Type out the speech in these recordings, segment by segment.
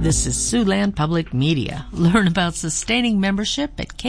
This is Siouxland Public Media. Learn about sustaining membership at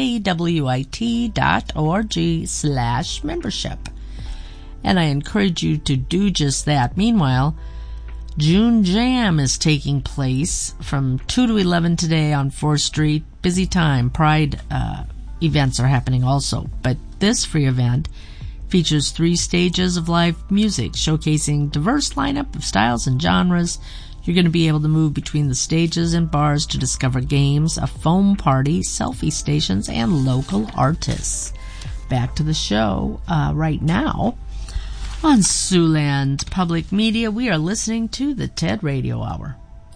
kwit.org/membership. And I encourage you to do just that. Meanwhile, June Jam is taking place from 2 to 11 today on 4th Street. Busy time. Pride events are happening also. But this free event features 3 stages of live music showcasing diverse lineup of styles and genres. You're going to be able to move between the stages and bars to discover games, a foam party, selfie stations, and local artists. Back to the show right now. On Siouxland Public Media, we are listening to the TED Radio Hour.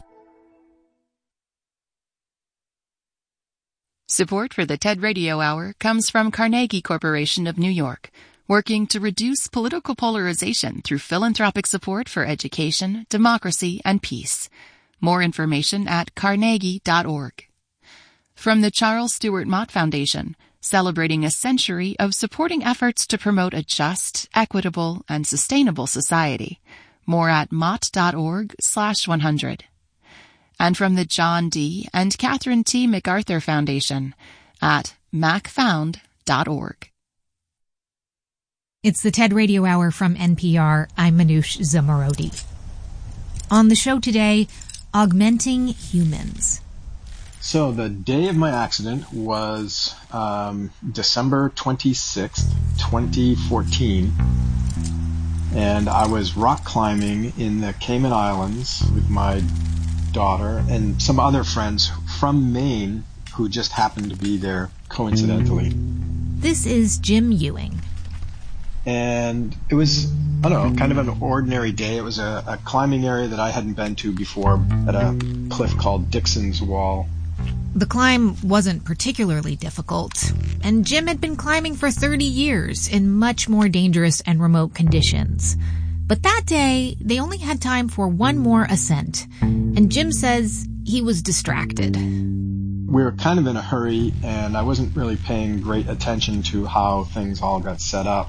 Support for the TED Radio Hour comes from Carnegie Corporation of New York, working to reduce political polarization through philanthropic support for education, democracy, and peace. More information at carnegie.org. From the Charles Stewart Mott Foundation, celebrating a century of supporting efforts to promote a just, equitable, and sustainable society. More at mott.org/100. And from the John D. and Catherine T. MacArthur Foundation at macfound.org. It's the TED Radio Hour from NPR. I'm Manoush Zomorodi. On the show today, augmenting humans. So the day of my accident was December 26th, 2014, and I was rock climbing in the Cayman Islands with my daughter and some other friends from Maine who just happened to be there coincidentally. This is Jim Ewing. And it was, I don't know, kind of an ordinary day. It was a climbing area that I hadn't been to before at a cliff called Dixon's Wall. The climb wasn't particularly difficult, and Jim had been climbing for 30 years in much more dangerous and remote conditions. But that day, they only had time for one more ascent, and Jim says he was distracted. We were kind of in a hurry, and I wasn't really paying great attention to how things all got set up.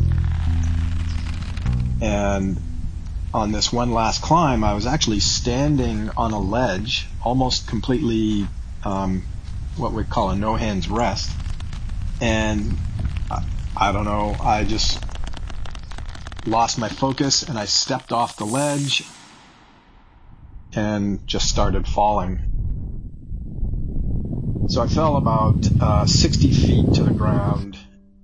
And on this one last climb, I was actually standing on a ledge, almost completely what we'd call a no-hands rest. And I don't know, I just lost my focus and I stepped off the ledge and just started falling. So I fell about 60 feet to the ground.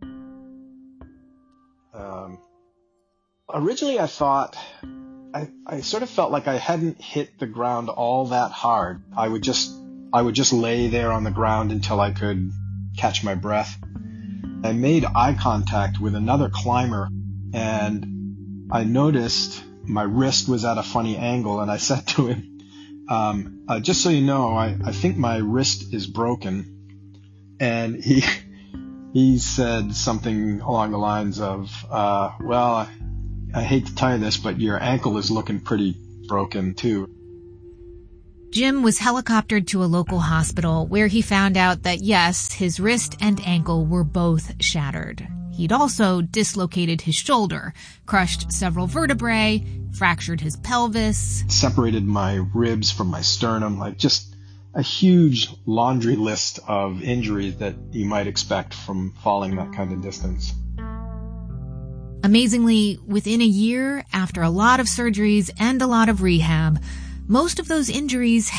Originally I thought, I sort of felt like I hadn't hit the ground all that hard. I would just lay there on the ground until I could catch my breath. I made eye contact with another climber, and I noticed my wrist was at a funny angle, and I said to him, just so you know, I think my wrist is broken. And he said something along the lines of, well, I hate to tell you this, but your ankle is looking pretty broken too. Jim was helicoptered to a local hospital where he found out that, yes, his wrist and ankle were both shattered. He'd also dislocated his shoulder, crushed several vertebrae, fractured his pelvis, separated my ribs from my sternum, like just a huge laundry list of injuries that you might expect from falling that kind of distance. Amazingly, within a year, after a lot of surgeries and a lot of rehab, most of those injuries had